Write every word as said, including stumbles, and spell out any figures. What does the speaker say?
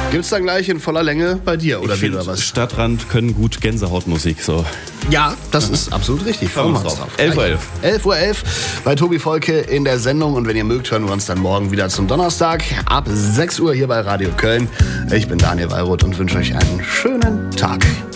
Gibt's dann gleich in voller Länge bei dir, oder ich wieder find, was? Stadtrand können gut Gänsehautmusik, so. Ja, das ist absolut richtig. Freuen wir uns drauf. elf Uhr elf. elf Uhr elf bei Tobi Volke in der Sendung. Und wenn ihr mögt, hören wir uns dann morgen wieder zum Donnerstag ab sechs Uhr hier bei Radio Köln. Ich bin Daniel Wallroth und wünsche euch einen schönen Tag.